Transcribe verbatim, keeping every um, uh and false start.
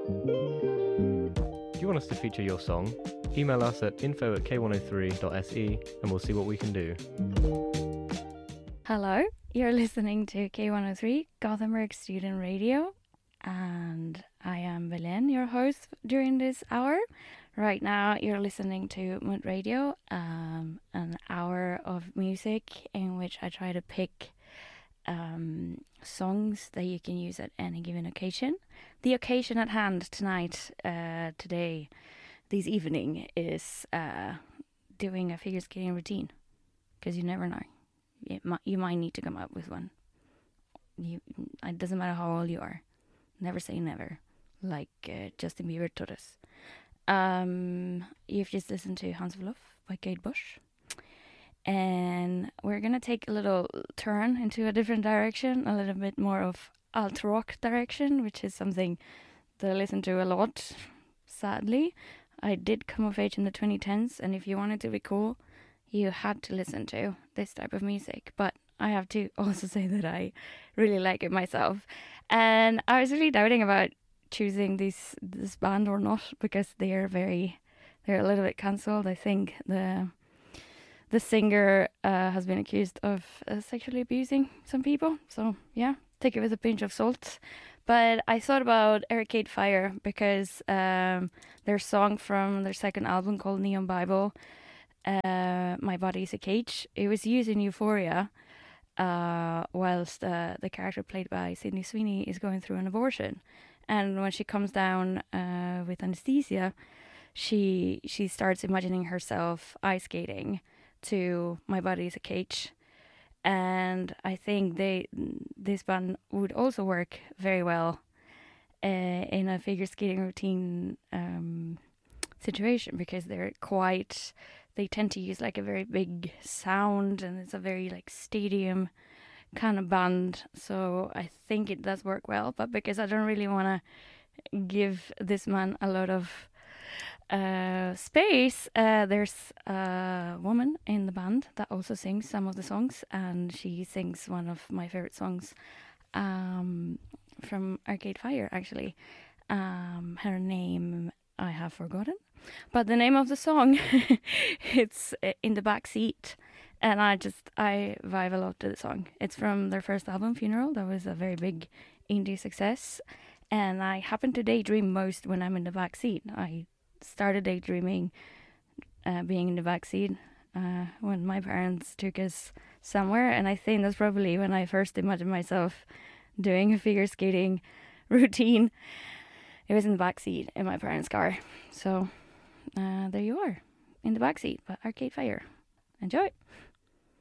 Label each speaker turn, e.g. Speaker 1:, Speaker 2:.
Speaker 1: Do you want us to feature your song? Email us at info at k one oh three dot s e and we'll see what we can do.
Speaker 2: Hello, you're listening to K one oh three, Gothenburg Student Radio, and I am Belen, your host during this hour. Right now, you're listening to Mood Radio, um, an hour of music in which I try to pick um, songs that you can use at any given occasion. The occasion at hand tonight, uh, today, this evening, is uh, doing a figure skating routine, because you never know. It might, you might need to come up with one. You, it doesn't matter how old you are. Never say never, like uh, Justin Bieber taught us. Um, you've just listened to Hans Wolof by Kate Bush. And we're going to take a little turn into a different direction, a little bit more of alt rock direction, which is something that I listen to a lot, sadly. I did come of age in the twenty tens, and if you wanted to be cool, you had to listen to this type of music. But I have to also say that I really like it myself. And I was really doubting about choosing this this band or not, because they are very, they're a little bit cancelled. I think the the singer uh, has been accused of uh, sexually abusing some people. So yeah, take it with a pinch of salt. But I thought about Arcade Fire because um, their song from their second album called Neon Bible, uh, My Body is a Cage, it was used in Euphoria, uh, whilst uh, the character played by Sydney Sweeney is going through an abortion. And when she comes down uh, with anesthesia, she she starts imagining herself ice skating to My Body is a Cage. And I think they this band would also work very well uh, in a figure skating routine um, situation, because they're quite, they tend to use like a very big sound, and it's a very like stadium kind of band. So I think it does work well, but because I don't really want to give this man a lot of uh, space, uh, there's a woman in the band that also sings some of the songs, and she sings one of my favorite songs um, from Arcade Fire, actually. Um, her name I have forgotten, but the name of the song, it's In the Back Seat, and I just, I vibe a lot to the song. It's from their first album, Funeral. That was a very big indie success, and I happen to daydream most when I'm in the back seat. I started daydreaming uh, being in the back seat uh, when my parents took us somewhere, and I think that's probably when I first imagined myself doing a figure skating routine. It was in the back seat in my parents' car. So uh, there you are, In the Back Seat by Arcade Fire. Enjoy!